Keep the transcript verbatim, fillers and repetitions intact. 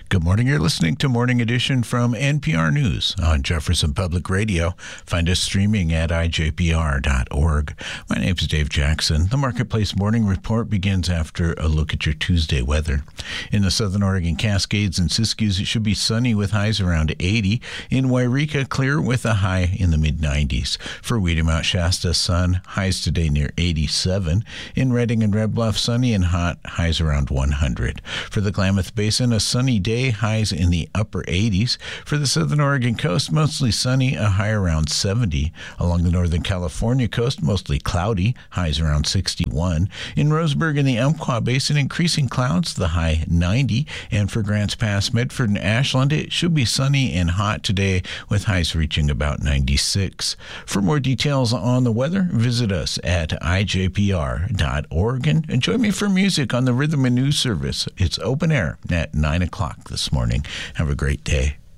Good morning. You're listening to Morning Edition from N P R News on Jefferson Public Radio. Find us streaming at I J P R dot org. My name is Dave Jackson. The Marketplace Morning Report begins after a look at your Tuesday weather. In the Southern Oregon Cascades and Siskiyous, it should be sunny with highs around eighty. In Wairika, clear with a high in the mid nineties. For Weedy Mount Shasta, sun, highs today near eighty-seven. In Redding and Red Bluff, sunny and hot, highs around one hundred. For the Klamath Basin, a sunny day, highs in the upper eighties. For the Southern Oregon coast, mostly sunny, a high around seventy. Along the Northern California coast, mostly cloudy, highs around sixty-one. In Roseburg and the Umpqua Basin, increasing clouds, the high ninety. And for Grants Pass, Medford and Ashland, it should be sunny and hot today with highs reaching about ninety-six. For more details on the weather, visit us at I J P R dot org and join me for music on the Rhythm and News Service. It's open air at nine o'clock this morning. Have a great day.